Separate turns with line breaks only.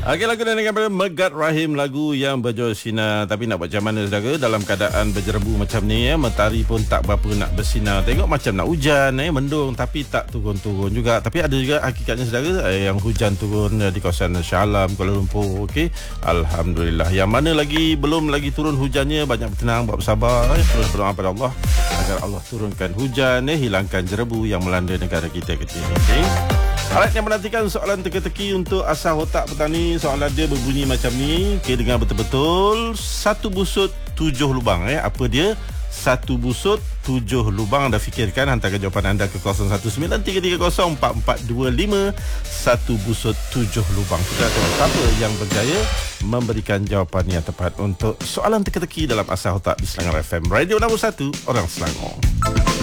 Okey, lagu dan dengan Megat Rahim, lagu yang berjudul Sinar. Tapi nak buat macam mana saudara dalam keadaan berjerebu macam ni ya, mentari pun tak berapa nak bersinar. Tengok macam nak hujan mendung tapi tak turun-turun juga. Tapi ada juga hakikatnya saudara yang hujan turun di kawasan Shah Alam, Kuala Lumpur. Okey, alhamdulillah. Yang mana lagi belum lagi turun hujannya, banyak bertenang, buat bersabar, terus berdoa pada Allah agar Allah turunkan hujan, hilangkan jerebu yang melanda negara kita kecil ini. Okay? Alright, yang menantikan soalan teka-teki untuk asas otak petani. Soalan dia berbunyi macam ni. Okay, dengar betul-betul. 1 busut 7 lubang. Apa dia? 1 busut 7 lubang. Anda fikirkan, hantarkan jawapan anda ke 0193304425. 1 busut 7 lubang. Kita tengok siapa yang berjaya memberikan jawapan yang tepat untuk soalan teka-teki dalam asas otak di Selangor FM. Radio nombor 1, orang Selangor.